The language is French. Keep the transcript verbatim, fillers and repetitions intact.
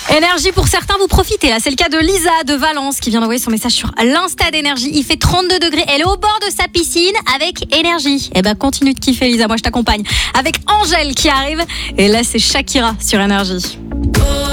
Énergie pour certains, vous profitez. Là, c'est le cas de Lisa de Valence qui vient d'envoyer son message sur l'Insta d'Énergie. Il fait trente-deux degrés. Elle est au bord de sa piscine avec Énergie. Eh ben, continue de kiffer, Lisa. Moi, je t'accompagne avec Angèle qui arrive. Et là, c'est Shakira sur Énergie.